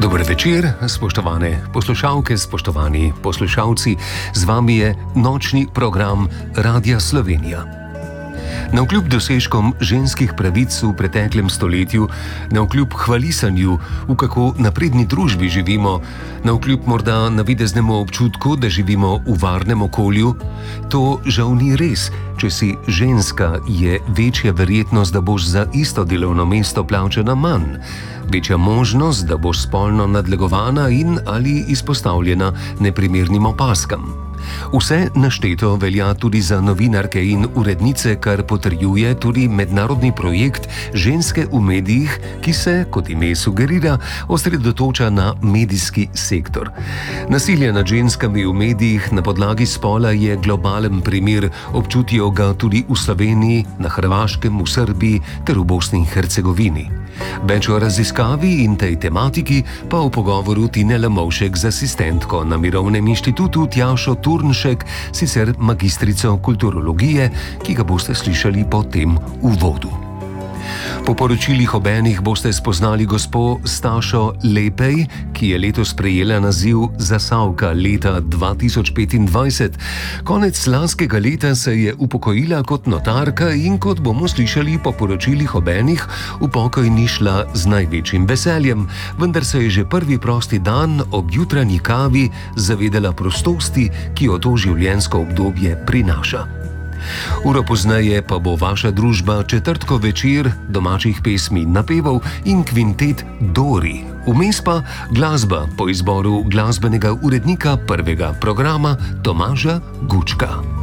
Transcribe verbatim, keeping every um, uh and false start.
Dober večer, spoštovane poslušalke, spoštovani poslušalci. Z vami je nočni program Radia Slovenija. Navkljub dosežkom ženskih pravic v preteklem stoletju, navkljub hvalisanju, v kako napredni družbi živimo, navkljub morda navideznemu občutku, da živimo v varnem okolju, to žal ni res. Če si ženska, je večja verjetnost, da boš za isto delovno mesto plačana manj. Večja možnost, da boš spolno nadlegovana in ali izpostavljena neprimernim opaskam. Vse našteto velja tudi za novinarke in urednice, kar potrjuje tudi mednarodni projekt Ženske v medijih, ki se, kot ime sugerira, osredotoča na medijski sektor. Nasilje nad ženskami v medijih na podlagi spola je globalen primer, občutijo ga tudi v Sloveniji, na Hrvaškem, v Srbiji ter v Bosni in Hercegovini. Več o raziskavi in tej tematiki pa v pogovoru Tine Lemovšek z asistentko na Mirovnem inštitutu Tjašo Turnšek, sicer magistrico kulturologije, ki ga boste slišali po tem uvodu. Po poročilih obenih boste spoznali gospo Stašo Lepej, ki je letos prejela naziv Zasavka leta dva tisoč petindvajset. Konec lanskega leta se je upokojila kot notarka in, kot bomo slišali po poročilih obenih, v pokoj ni šla z največjim veseljem, vendar se je že prvi prosti dan ob jutranji kavi zavedala prostosti, ki jo to življenjsko obdobje prinaša. Uro pozneje pa bo vaša družba četrtkov večer, domačih pesmi, napevov in kvintet Dori. Vmes pa glasba po izboru glasbenega urednika prvega programa Tomaža Gučka.